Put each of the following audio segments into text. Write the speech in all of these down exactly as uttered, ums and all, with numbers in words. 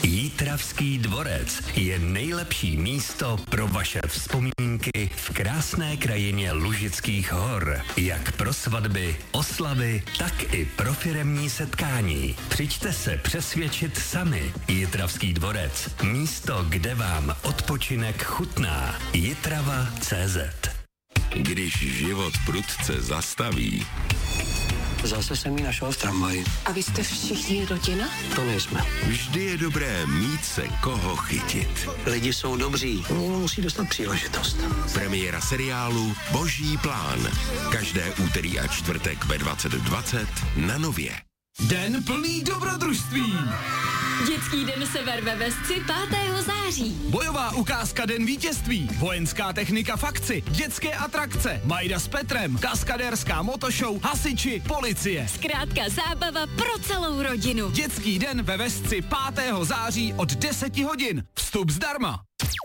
Jítravský dvorec je nejlepší místo pro vaše vzpomínky v krásné krajině Lužických hor. Jak pro svatby, oslavy, tak i pro firemní setkání. Přijďte se přesvědčit sami. Jítravský dvorec. Místo, kde vám odpočinek chutná. Jitrava tečka cé zet. Když život prudce zastaví. Zase jsem jí našel v tramvaji. A vy jste všichni rodina? To nejsme. Vždy je dobré mít se koho chytit. Lidi jsou dobří, někdo musí dostat příležitost. Premiéra seriálu Boží plán. Každé úterý a čtvrtek ve dvacet dvacet na Nově. Den plný dobrodružství. Dětský den Sever ve Vesci pátého září. Bojová ukázka Den vítězství, vojenská technika v akci, dětské atrakce, Majda s Petrem, kaskadérská motošou, hasiči, policie. Zkrátka zábava pro celou rodinu. Dětský den ve Vesci pátého září od deseti hodin. Vstup zdarma.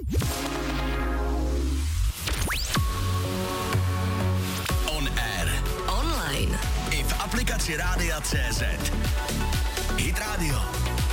On air. Online. I v aplikaci Rádia tečka cé zet. Hit Radio.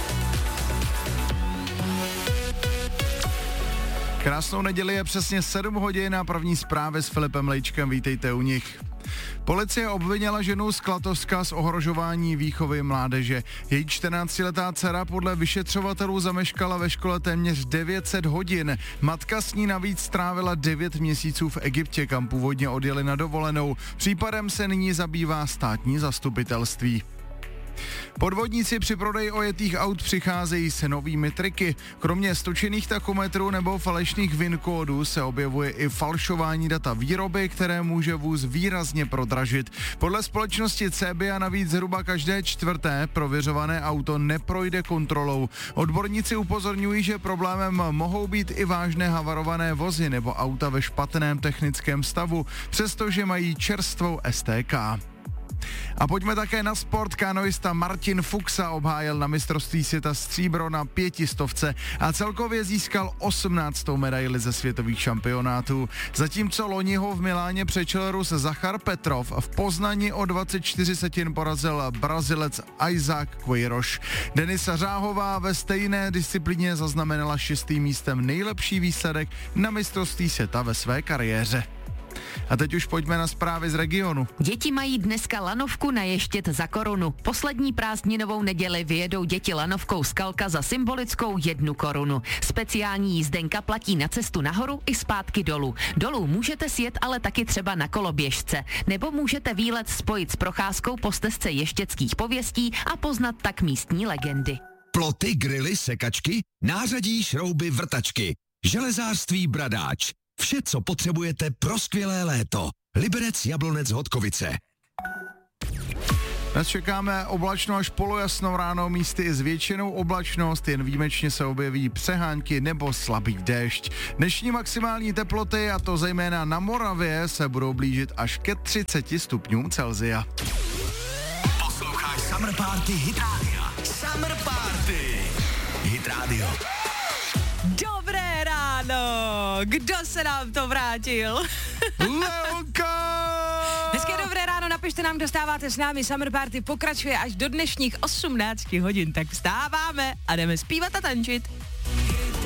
Krásnou neděli, je přesně sedm hodin a první zprávy s Filipem Lejčkem, vítejte u nich. Policie obvinila ženu z Klatovska z ohrožování výchovy mládeže. Její čtrnáctiletá dcera podle vyšetřovatelů zameškala ve škole téměř devět set hodin. Matka s ní navíc strávila devět měsíců v Egyptě, kam původně odjeli na dovolenou. Případem se nyní zabývá státní zastupitelství. Podvodníci při prodeji ojetých aut přicházejí se novými triky. Kromě stočených tachometrů nebo falešných VIN kódů se objevuje i falšování data výroby, které může vůz výrazně prodražit. Podle společnosti Cebia navíc zhruba každé čtvrté prověřované auto neprojde kontrolou. Odborníci upozorňují, že problémem mohou být i vážné havarované vozy nebo auta ve špatném technickém stavu, přestože mají čerstvou es té ká. A pojďme také na sport. Kanoista Martin Fuxa obhájil na mistrovství světa stříbro na pětistovce a celkově získal osmnáctou medaili ze světových šampionátů. Zatímco loni ho v Miláně přečel Rus Zachar Petrov, v Poznani o dvacet čtyři setin porazil Brazilec Isaac Queiroz. Denisa Řáhová ve stejné disciplíně zaznamenala šestým místem nejlepší výsledek na mistrovství světa ve své kariéře. A teď už pojďme na zprávy z regionu. Děti mají dneska lanovku na ještět za korunu. Poslední prázdninovou neděli vyjedou děti lanovkou Skalka za symbolickou jednu korunu. Speciální jízdenka platí na cestu nahoru i zpátky dolů. Dolů můžete sjet ale taky třeba na koloběžce. Nebo můžete výlet spojit s procházkou po stezce ještětských pověstí a poznat tak místní legendy. Ploty, grily, sekačky, nářadí, šrouby, vrtačky. Železářství Bradáč. Vše, co potřebujete pro skvělé léto. Liberec, Jablonec, Hodkovice. Dnes čekáme oblačno až polojasnou ráno, místy i s většinou oblačnost, jen výjimečně se objeví přehánky nebo slabý déšť. Dnešní maximální teploty, a to zejména na Moravě, se budou blížit až ke třiceti stupňům Celsia. Posloucháš Summer Party Hit Radio. Summer Party Hit Radio. Dobré ráno! Kdo se nám to vrátil? Leonka! Hezké dobré ráno, napište nám, kdo stáváte s námi. Summer Party pokračuje až do dnešních osmnácti hodin, tak vstáváme a jdeme zpívat a tančit.